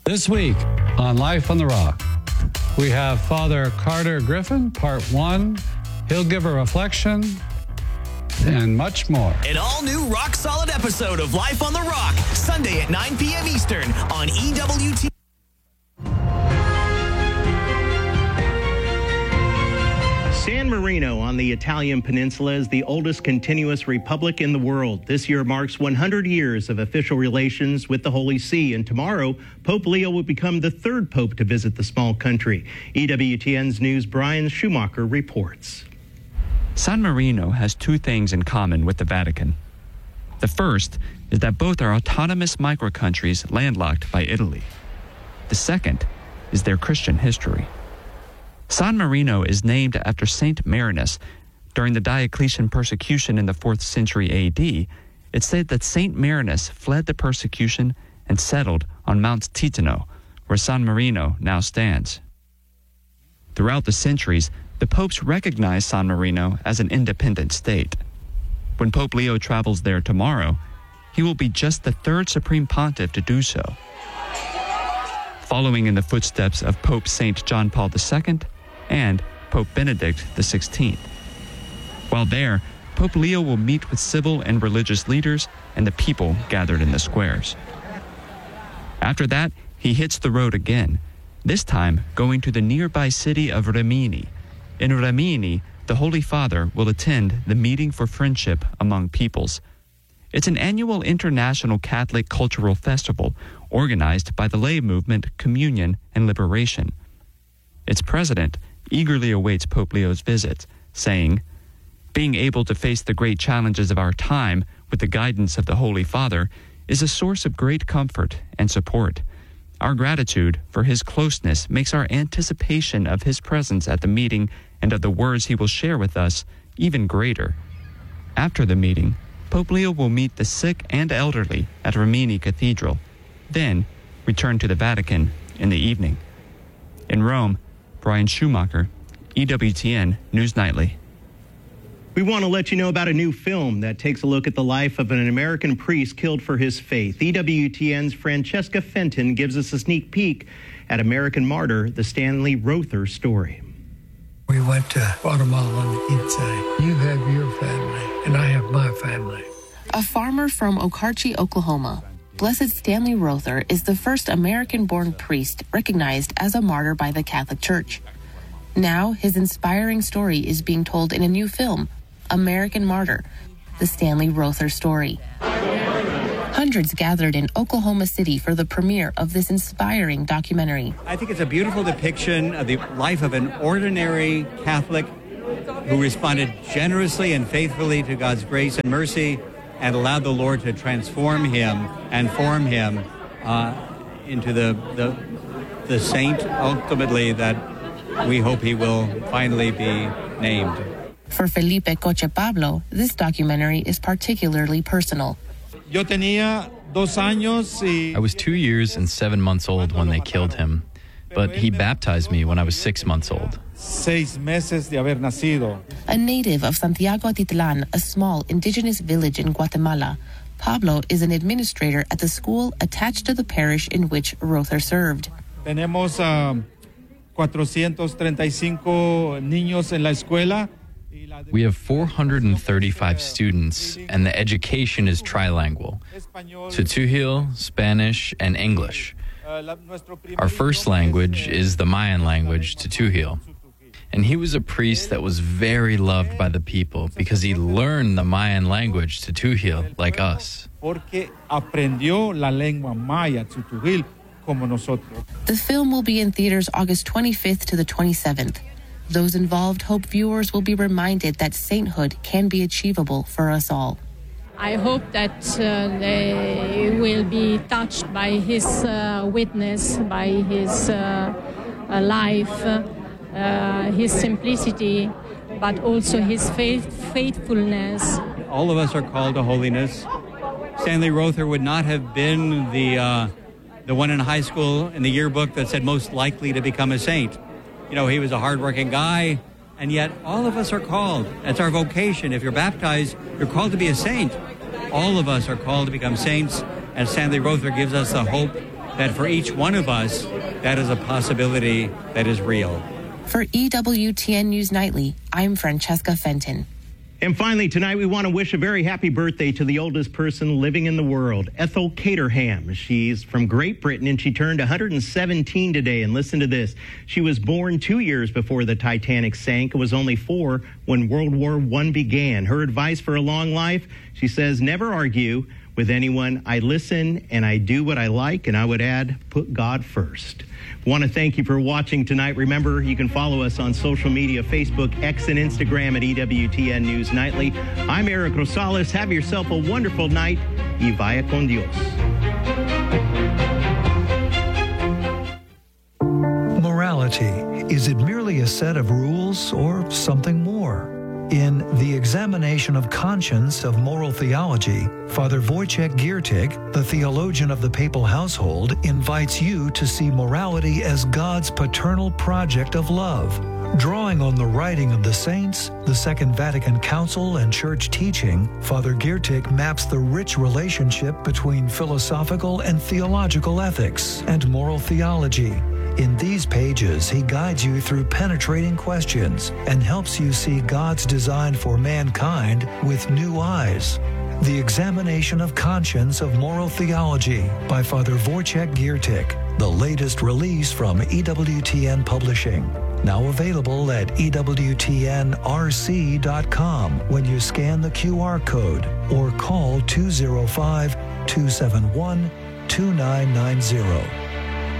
This week on Life on the Rock, we have Father Carter Griffin, Part 1. He'll give a reflection and much more. An all-new rock-solid episode of Life on the Rock, Sunday at 9 p.m. Eastern on EWT. San Marino on the Italian peninsula is the oldest continuous republic in the world. This year marks 100 years of official relations with the Holy See, and tomorrow, Pope Leo will become the third pope to visit the small country. EWTN's News' Brian Schumacher reports. San Marino has two things in common with the Vatican. The first is that both are autonomous microcountries landlocked by Italy. The second is their Christian history. San Marino is named after Saint Marinus. During the Diocletian persecution in the 4th century A.D., it's said that Saint Marinus fled the persecution and settled on Mount Titano, where San Marino now stands. Throughout the centuries, the popes recognized San Marino as an independent state. When Pope Leo travels there tomorrow, he will be just the third supreme pontiff to do so, following in the footsteps of Pope St. John Paul II and Pope Benedict XVI. While there, Pope Leo will meet with civil and religious leaders and the people gathered in the squares. After that, he hits the road again, this time going to the nearby city of Rimini. In Rimini, the Holy Father will attend the Meeting for Friendship Among Peoples. It's an annual international Catholic cultural festival organized by the lay movement Communion and Liberation. Its president eagerly awaits Pope Leo's visit, saying, "Being able to face the great challenges of our time with the guidance of the Holy Father is a source of great comfort and support. Our gratitude for his closeness makes our anticipation of his presence at the meeting and of the words he will share with us even greater." After the meeting, Pope Leo will meet the sick and elderly at Rimini Cathedral, then return to the Vatican in the evening. In Rome, Brian Schumacher, EWTN News Nightly. We want to let you know about a new film that takes a look at the life of an American priest killed for his faith. EWTN's Francesca Fenton gives us a sneak peek at American Martyr, the Stanley Rother story. We went to Guatemala and he'd say, "You have your family and I have my family." A farmer from Okarche, Oklahoma, Blessed Stanley Rother is the first American-born priest recognized as a martyr by the Catholic Church. Now, his inspiring story is being told in a new film, American Martyr, the Stanley Rother story. Hundreds gathered in Oklahoma City for the premiere of this inspiring documentary. I think it's a beautiful depiction of the life of an ordinary Catholic who responded generously and faithfully to God's grace and mercy and allowed the Lord to transform him and form him into the saint, ultimately, that we hope he will finally be named. For Felipe Coche Pablo, this documentary is particularly personal. I was 2 years and 7 months old when they killed him, but he baptized me when I was 6 months old. A native of Santiago Atitlan, a small indigenous village in Guatemala, Pablo is an administrator at the school attached to the parish in which Rother served. Tenemos 435 niños en la escuela. We have 435 students, and the education is trilingual, Tz'utujil, Spanish, and English. Our first language is the Mayan language, Tz'utujil. And he was a priest that was very loved by the people because he learned the Mayan language, Tz'utujil, like us. The film will be in theaters August 25th to the 27th. Those involved hope viewers will be reminded that sainthood can be achievable for us all. I hope that they will be touched by his witness, by his life, his simplicity, but also his faithfulness. All of us are called to holiness. Stanley Rother would not have been the one in high school in the yearbook that said most likely to become a saint. You know, he was a hardworking guy, and yet all of us are called. That's our vocation. If you're baptized, you're called to be a saint. All of us are called to become saints, and Stanley Rother gives us the hope that for each one of us, that is a possibility that is real. For EWTN News Nightly, I'm Francesca Fenton. And finally, tonight we want to wish a very happy birthday to the oldest person living in the world, Ethel Caterham. She's from Great Britain, and she turned 117 today. And listen to this. She was born 2 years before the Titanic sank and was only 4 when World War I began. Her advice for a long life, she says, never argue with anyone. I listen and I do what I like, and I would add, put God first. Want to thank you for watching tonight. Remember, you can follow us on social media, Facebook, X, and Instagram at EWTN News Nightly. I'm Eric Rosales. Have yourself a wonderful night. Y vaya con Dios. Morality. Is it merely a set of rules or something more? In The Examination of Conscience of Moral Theology, Father Wojciech Giertych, the theologian of the papal household, invites you to see morality as God's paternal project of love. Drawing on the writing of the saints, the Second Vatican Council, and church teaching, Father Giertych maps the rich relationship between philosophical and theological ethics and moral theology. In these pages, he guides you through penetrating questions and helps you see God's design for mankind with new eyes. The Examination of Conscience of Moral Theology by Father Wojciech Giertych, the latest release from EWTN Publishing. Now available at EWTNRC.com when you scan the QR code or call 205-271-2990.